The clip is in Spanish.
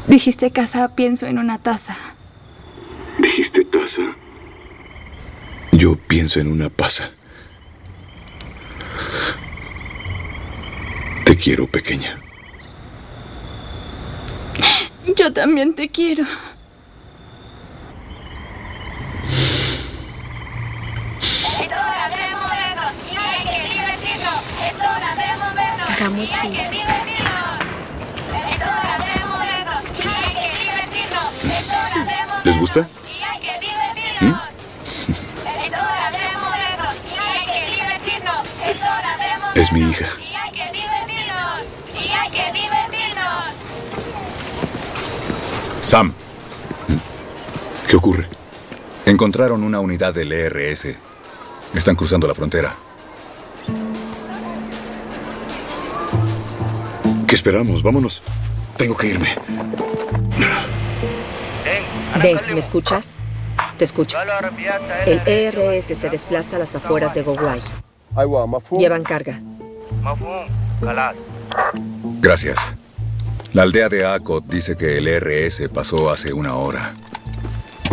Dijiste casa, pienso en una taza. ¿Dijiste taza? Yo pienso en una pasa. Te quiero, pequeña. Yo también te quiero. Es hora de movernos y hay que divertirnos. Es hora de movernos y hay que divertirnos. Es hora de movernos y hay que divertirnos. Es hora de movernos. ¿Les gusta? Y hay que divertirnos. Es hora de movernos y hay que divertirnos. Es hora de movernos. Es mi hija. Y hay que divertirnos. Y hay que divertirnos. Sam, ¿Qué ocurre? encontraron una unidad del ERS. Están cruzando la frontera. ¿Qué esperamos? Vámonos. Tengo que irme. Deng, ¿me escuchas? Te escucho. El ERS se desplaza a las afueras de Gowai. Llevan carga. Gracias. La aldea de Akot dice que el ERS pasó hace una hora.